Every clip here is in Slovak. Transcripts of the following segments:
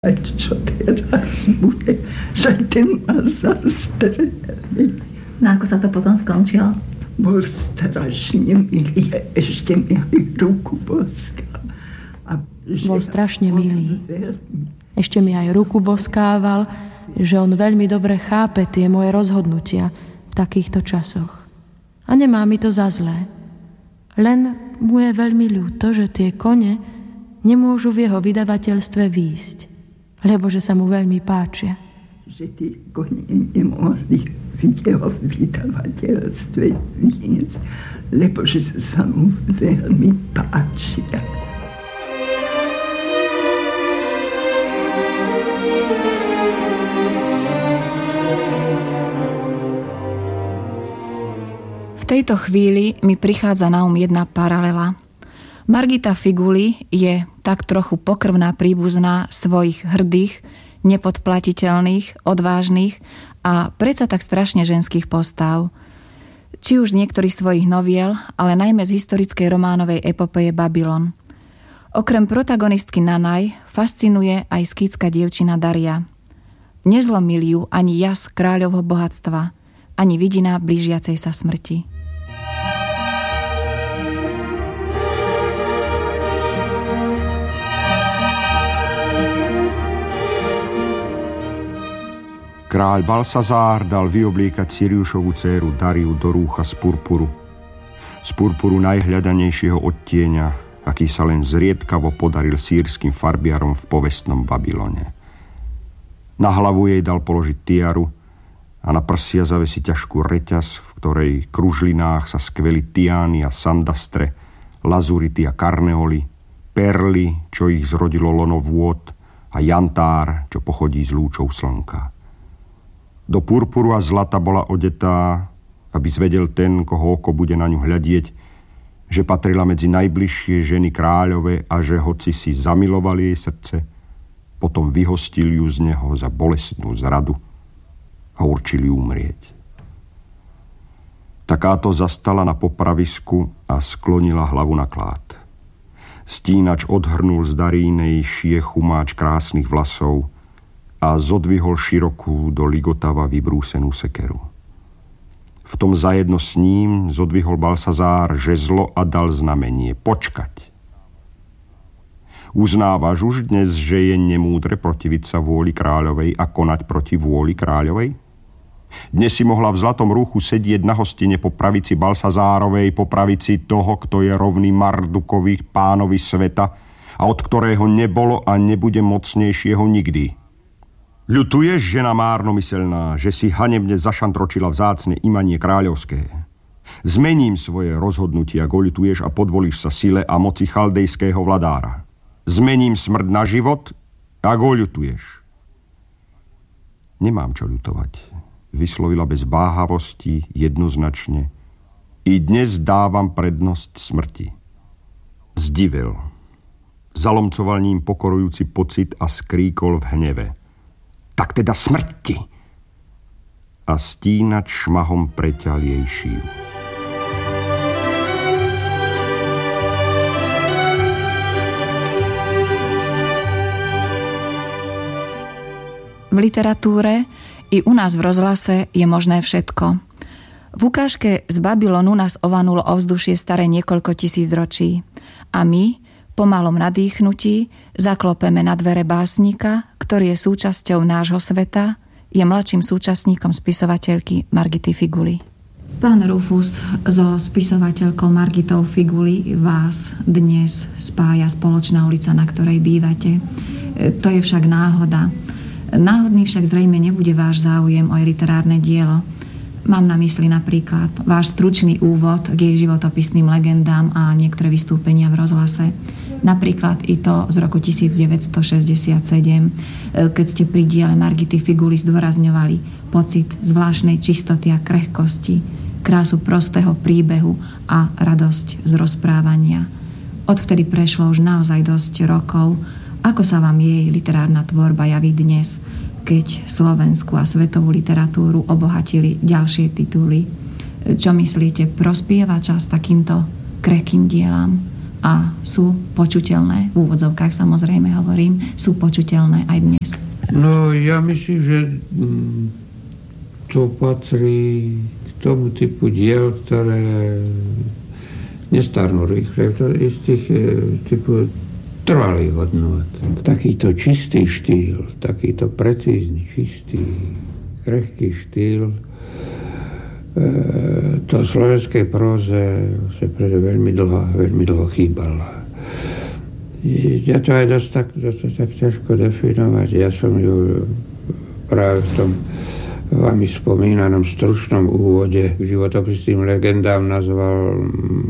A čo teraz bude, že ten ma zastrelil. No ako sa to potom skončilo? Bol strašne milý, ešte mi aj ruku boskal. Bol strašne milý. Ešte mi aj ruku boskával, že on veľmi dobre chápe tie moje rozhodnutia v takýchto časoch. A nemá mi to za zlé. Len mu je veľmi ľúto, že tie kone nemôžu v jeho vydavateľstve výjsť, lebo že sa mu veľmi páčia. Že tie kone nemohli v jeho vydavateľstve výjsť, lebo že sa mu veľmi páčia. V tejto chvíli mi prichádza na jedna paralela. Margita Figuli je tak trochu pokrvná príbuzná svojich hrdých, nepodplatiteľných, odvážnych a predsa tak strašne ženských postav. Či už z niektorých svojich noviel, ale najmä z historickej románovej epopeje Babylon. Okrem protagonistky Nanaj fascinuje aj skýtska dievčina Daria. Nezlomil ju ani jas kráľovho bohatstva, ani vidina blížiacej sa smrti. Kráľ Balsazár dal vyobliekať Siriušovu dcéru Dariu do rúcha z purpuru najhľadanejšieho odtieňa, aký sa len zriedkavo podaril sýrskym farbiarom v povestnom Babylone. Na hlavu jej dal položiť tiaru a na prsia zavesí ťažkú reťaz, v ktorej kružlinách sa skveli tiány a sandastre, lazurity a karneoli, perly, čo ich zrodilo lono vôd, a jantár, čo pochodí z lúčov slnka. Do purpuru a zlata bola odetá, aby zvedel ten, koho oko bude na ňu hľadieť, že patrila medzi najbližšie ženy kráľove a že hoci si zamiloval jej srdce, potom vyhostil ju z neho za bolestnú zradu a určil ju umrieť. Takáto zastala na popravisku a sklonila hlavu na klád. Stínač odhrnul z Darínej šie chumáč krásnych vlasov a zodvihol širokú do ligotava vybrúsenú sekeru. V tom zajedno s ním zodvihol Balsazár žezlo a dal znamenie počkať. Uznávaš už dnes, že je nemúdre protiviť sa vôli kráľovej a konať proti vôli kráľovej? Dnes si mohla v zlatom rúchu sedieť na hostine po pravici Balsazárovej, po pravici toho, kto je rovný Mardukovi, pánovi sveta a od ktorého nebolo a nebude mocnejšieho nikdy. Ľutuješ, žena márnomyselná, že si hanebne zašantročila vzácne imanie kráľovské? Zmením svoje rozhodnutie, ak oľutuješ a podvolíš sa sile a moci chaldejského vladára. Zmením smrť na život, ak oľutuješ. Nemám čo ľutovať, vyslovila bez váhavosti jednoznačne. I dnes dávam prednosť smrti. Zdivil. Zalomcoval ním pokorujúci pocit a skríkol v hneve. Tak teda smrti. A stínač šmahom preťal jej šíju. V literatúre i u nás v rozhlase je možné všetko. V ukážke z Babylonu nás ovanulo ovzdušie staré niekoľko tisíc ročí. A my, po malom nadýchnutí, zaklopeme na dvere básnika, ktorý je súčasťou nášho sveta, je mladším súčasníkom spisovateľky Margity Figuli. Pán Rufus, so spisovateľkou Margitou Figuli vás dnes spája spoločná ulica, na ktorej bývate. To je však náhoda. Náhodný však zrejme nebude váš záujem o jej literárne dielo. Mám na mysli napríklad váš stručný úvod k jej životopisným legendám a niektoré vystúpenia v rozhlase. Napríklad i to z roku 1967, keď ste pri diele Margity Figuli zdôrazňovali pocit zvláštnej čistoty a krehkosti, krásu prostého príbehu a radosť z rozprávania. Odvtedy prešlo už naozaj dosť rokov. Ako sa vám jej literárna tvorba javí dnes, keď slovenskú a svetovú literatúru obohatili ďalšie tituly? Čo myslíte, prospieva čas takýmto krehkým dielam? a sú počuteľné, v úvodzovkách samozrejme hovorím, sú počuteľné aj dnes? No ja myslím, že to patrí k tomu typu diel, ktoré nestarnú rýchle, to je z tých typu trvalých hodnôt. Takýto čistý štýl, takýto precízny, čistý, krehký štýl to slovenskej próze sa veľmi dlho chýbal. Ja to aj dosť tak ťažko definovať. Ja som ju práve v tom vami spomínanom stručnom úvode k životopisným legendám nazval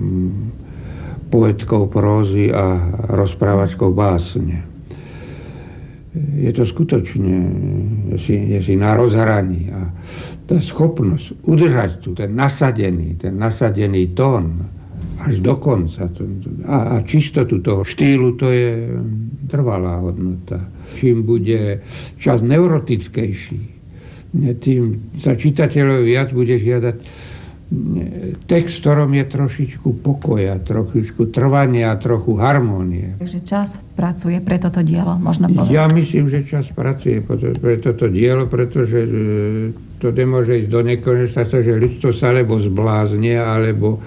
poetkou prózy a rozprávačkou básne. Je to skutočne je si na rozhraní a tá schopnosť udržať tu ten nasadený tón až do konca a čistotu toho štýlu, to je trvalá hodnota. Čím bude čas neurotickejší, tým sa čitateľovi viac bude žiadať text, v ktorom je trošičku pokoja, trošičku trvania, trochu harmónie. Takže čas pracuje pre toto dielo, možno povedať? Ja myslím, že čas pracuje pre toto dielo, pretože to nemôže ísť do nekonečna, že ľudstvo sa alebo zblázne, alebo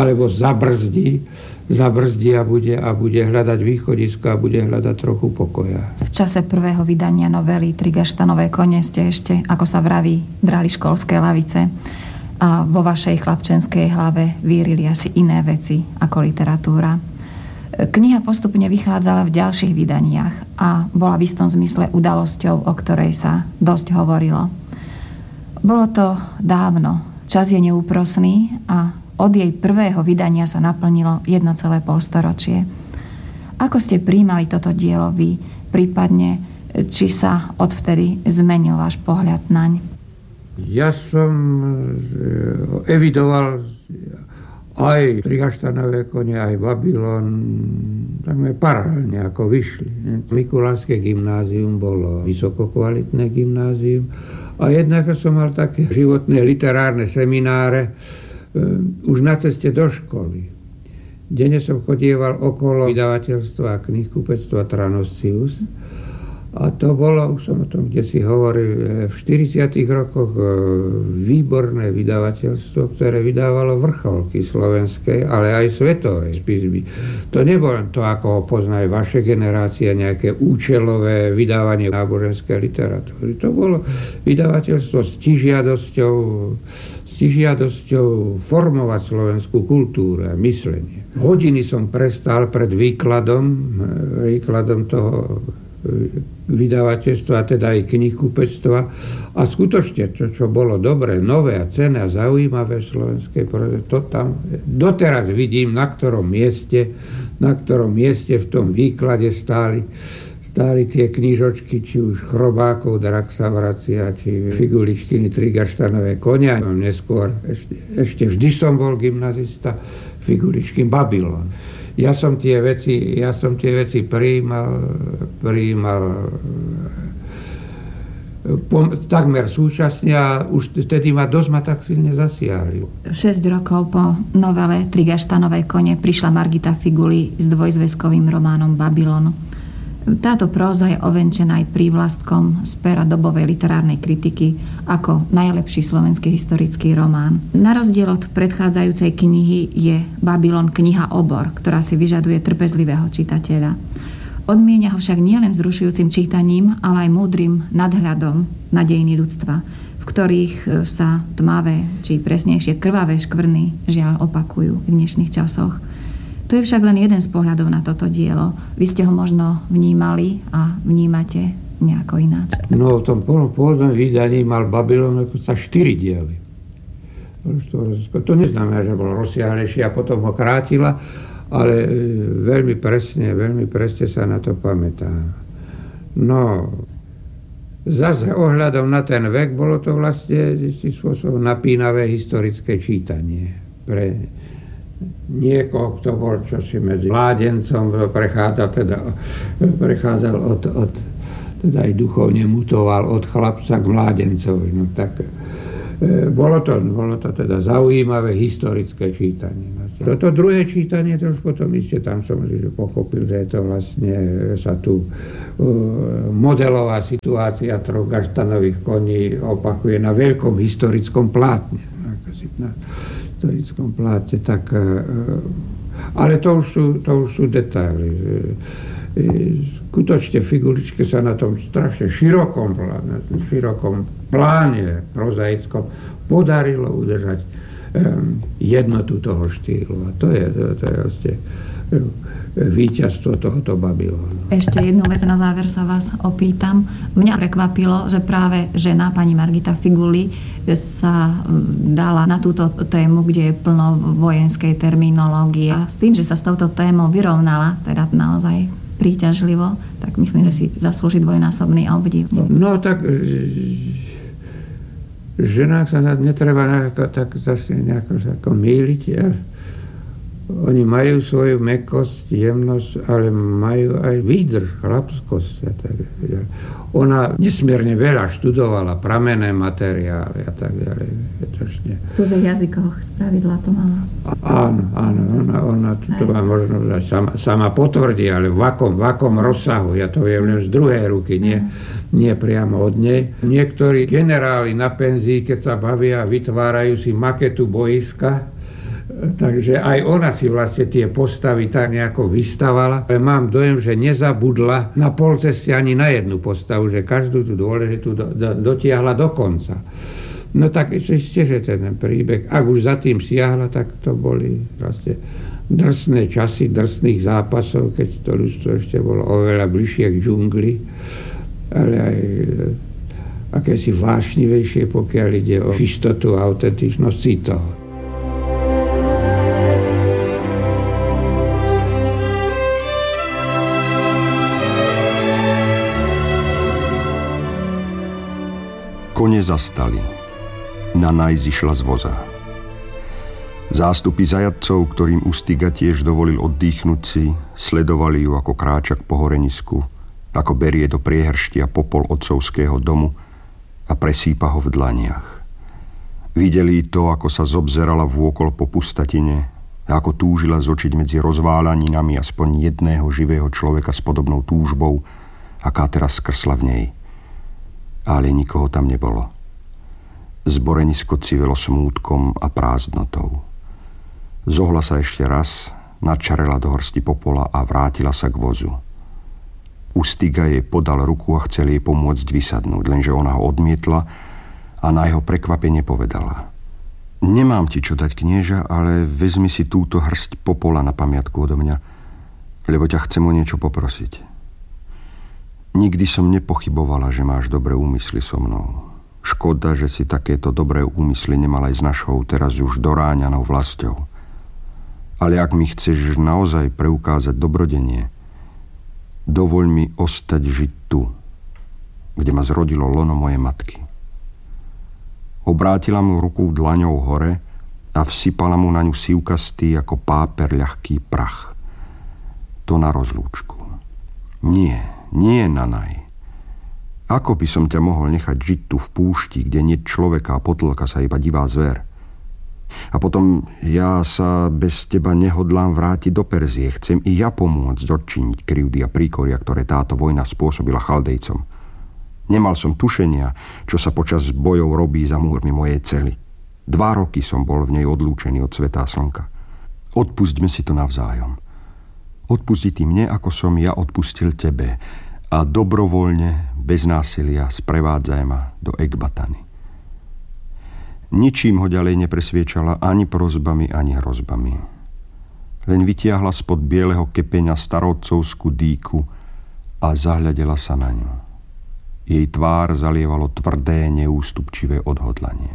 zabrzdí a bude hľadať východisko a bude hľadať trochu pokoja. V čase prvého vydania novely Tri gaštanové kone ste ešte, ako sa vraví, drali školské lavice a vo vašej chlapčenskej hlave vírili asi iné veci ako literatúra. Kniha postupne vychádzala v ďalších vydaniach a bola v istom zmysle udalosťou, o ktorej sa dosť hovorilo. Bolo to dávno, čas je neúprosný a od jej prvého vydania sa naplnilo 1,5 storočie. Ako ste prijímali toto dielo vy, prípadne či sa odvtedy zmenil váš pohľad naň? Ja som evidoval aj Tri gaštanové kone, aj Babylon, takmer paralelne ako vyšli. Mikulánske gymnázium bolo vysokokvalitné gymnázium a jednak som mal také životné literárne semináre už na ceste do školy. Denne som chodieval okolo vydavateľstva a knihkupectva Tranosius. A to bolo, už som o tom kdesi hovoril, v 40. rokoch výborné vydavateľstvo, ktoré vydávalo vrcholky slovenskej, ale aj svetovej spisby. To nebolo len to, ako ho poznajú vaše generácie, nejaké účelové vydávanie náboženskej literatúry. To bolo vydavateľstvo s žiadosťou formovať slovenskú kultúru a myslenie. Hodiny som prestal pred výkladom toho vydavateľstva, a teda aj knihkupectva. A skutočne, čo bolo dobré, nové a cenné a zaujímavé v slovenskej próze, to tam doteraz vidím, na ktorom mieste v tom výklade stáli tie knižočky, či už Chrobákov Draxa Vracia, či Figuličkiny Tri gaštanové kone. Neskôr, ešte vždy som bol gymnazista, Figuličkin Babylon. Ja som tie veci prijímal takmer súčasne a už vtedy ma tak silne zasiahli. 6 rokov po novele Tri gaštanové kone prišla Margita Figuli s dvojzväzkovým románom Babylon. Táto próza je ovenčená aj prívlastkom z pera dobovej literárnej kritiky ako najlepší slovenský historický román. Na rozdiel od predchádzajúcej knihy je Babylon kniha obor, ktorá si vyžaduje trpezlivého čitateľa. Odmienia ho však nielen vzrušujúcim čítaním, ale aj múdrym nadhľadom na dejiny ľudstva, v ktorých sa tmavé, či presnejšie krvavé škvrny žiaľ opakujú v dnešných časoch. To je však len jeden z pohľadov na toto dielo. Vy ste ho možno vnímali a vnímate nejako ináč. No v tom pôvodnom vydaní mal Babylon ako sa 4 diely. To neznamená, že bol rozsiahlejší a potom ho krátila, ale veľmi presne sa na to pamätám. No, zase ohľadom na ten vek bolo to vlastne istým spôsobom napínavé historické čítanie pre niekoho, kto bol čosi medzi mládencom, prechádzal od teda aj duchovne mutoval od chlapca k mládencovi. No tak bolo to teda zaujímavé historické čítanie. Toto druhé čítanie, to už potom iste tam som pochopil, že je to vlastne, sa tu modelová situácia troch gaštanových koní opakuje na veľkom historickom plátne. Na historickom plátne, tak... Ale to už sú detaily. Skutočne figuričke sa na tom strašne širokom pláne prozaickom podarilo udržať jednotu toho štýlu. A to je vlastne víťazstvo tohoto Babylonu. Ešte jednu vec na záver sa vás opýtam. Mňa prekvapilo, že práve žena, pani Margita Figuli, sa dala na túto tému, kde je plno vojenskej terminológie. A s tým, že sa s touto témou vyrovnala, teda naozaj príťažlivo, tak myslím, že si zaslúži dvojnásobný obdiv. No tak ženách sa netreba tak zase nejako mýliť. Oni majú svoju mäkkosť, jemnosť, ale majú aj výdrž, chlapskosť. Ona nesmierne veľa študovala pramenné materiály a tak ďalej. V cudzích jazykoch spravidla to mala. Áno, ona to vám možno sama potvrdí, ale v akom rozsahu, ja to viem len z druhej ruky, nie priamo od nej. Niektorí generáli na penzii, keď sa bavia, vytvárajú si maketu boiska, takže aj ona si vlastne tie postavy tak nejako vystavala. Ale mám dojem, že nezabudla na polceste ani na jednu postavu, že každú tú dôležitú dotiahla do konca. No tak ešte, že ten príbeh, ak už za tým siahla, tak to boli vlastne drsné časy, drsných zápasov, keď to ľudstvo ešte bolo oveľa bližšie k džungli, ale aj akési vášnivejšie, pokiaľ ide o čistotu a autentičnosť citov. Kone zastali. Nanaj zišla z voza. Zástupy zajatcov, ktorým Ustiga tiež dovolil oddychnúť si, sledovali ju ako kráča k pohorenisku, ako berie do priehrštia popol otcovského domu a presýpa ho v dlaniach. Videli to, ako sa zobzerala vôkol po pustatine a ako túžila zočiť medzi rozváľaninami aspoň jedného živého človeka s podobnou túžbou, aká teraz skrsla v nej. Ale nikoho tam nebolo. Zborenisko civelo smútkom a prázdnotou. Zohla sa ešte raz, načarela do hrsti popola a vrátila sa k vozu. Ustiga jej podal ruku a chcel jej pomôcť vysadnúť, lenže ona ho odmietla a na jeho prekvapenie povedala: Nemám ti čo dať, knieža, ale vezmi si túto hrst popola na pamiatku odo mňa, lebo ťa chcem o niečo poprosiť. Nikdy som nepochybovala, že máš dobré úmysly so mnou. Škoda, že si takéto dobré úmysly nemal aj s našou teraz už doráňanou vlastou. Ale ak mi chceš naozaj preukázať dobrodenie, dovoľ mi ostať žiť tu, kde ma zrodilo lono mojej matky. Obrátila mu ruku dlaňou hore a vsypala mu na ňu sivkastý ako páper ľahký prach. To na rozlúčku. Nie, Nanaj. Ako by som ťa mohol nechať žiť tu v púšti, kde nie človeka a potlka sa iba divá zver? A potom ja sa bez teba nehodlám vrátiť do Perzie. Chcem i ja pomôcť odčiniť krivdy a príkoria, ktoré táto vojna spôsobila Chaldejcom. Nemal som tušenia, čo sa počas bojov robí za múrmi mojej cely. 2 roky som bol v nej odlúčený od sveta a slnka. Odpustme si to navzájom. Odpusti ty mne, ako som ja odpustil tebe, a dobrovoľne, bez násilia, sprevádzaj ma do Ekbatany. Ničím ho ďalej nepresviečala ani prosbami, ani hrozbami. Len vytiahla spod bieleho kepeňa starodcovskú dýku a zahľadela sa na ňu. Jej tvár zalievalo tvrdé, neústupčivé odhodlanie.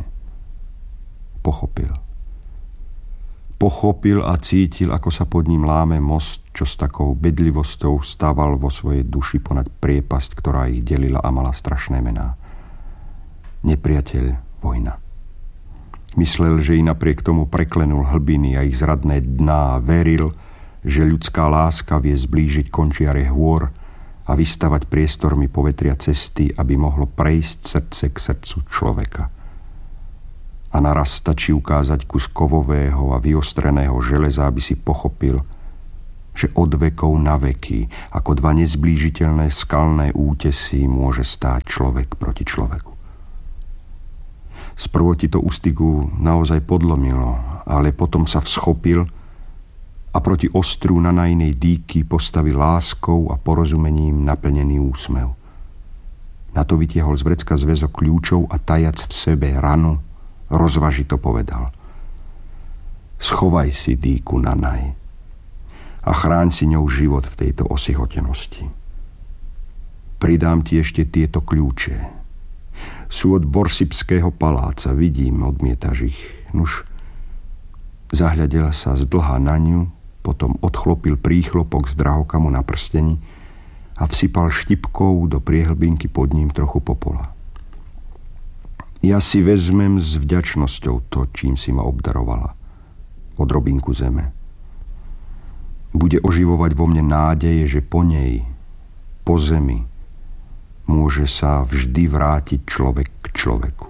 Pochopil a cítil, ako sa pod ním láme most, čo s takou bedlivosťou stával vo svojej duši ponad priepasť, ktorá ich delila a mala strašné mená. Nepriateľ, vojna. Myslel, že i napriek tomu preklenul hlbiny a ich zradné dná a veril, že ľudská láska vie zblížiť končiare hôr a vystavať priestormi povetria cesty, aby mohlo prejsť srdce k srdcu človeka. A A naraz stačí ukázať kus kovového a vyostreného železa, aby si pochopil, že od vekov na veky, ako dva nezblížiteľné skalné útesy, môže stáť človek proti človeku. Sprvo ti to ústigu naozaj podlomilo, ale potom sa vschopil a proti ostru na inej dýky postavil láskou a porozumením naplnený úsmev. Na to vytiahol z vrecka zväzok kľúčov a tajac v sebe ranu, rozvažito povedal: schovaj si dýku Nanaj a chráň si ňou život v tejto osihotenosti. Pridám ti ešte tieto kľúče. Sú od Borsipského paláca, vidím, odmietaš ich. Nuž, zahľadel sa zdlha na ňu, potom odchlopil príchlopok z drahokamu na prsteni a vsypal štipkou do priehlbinky pod ním trochu popola. Ja si vezmem s vďačnosťou to, čím si ma obdarovala. Odrobinku zeme. Bude oživovať vo mne nádeje, že po nej, po zemi, môže sa vždy vrátiť človek k človeku.